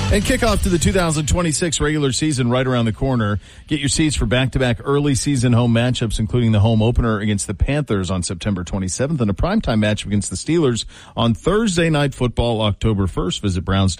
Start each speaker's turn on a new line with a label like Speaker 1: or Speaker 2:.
Speaker 1: And kickoff to the 2026 regular season right around the corner. Get your seats for back-to-back early season home matchups, including the home opener against the Panthers on September 27th and a primetime matchup against the Steelers on Thursday Night Football, October 1st. Visit Browns.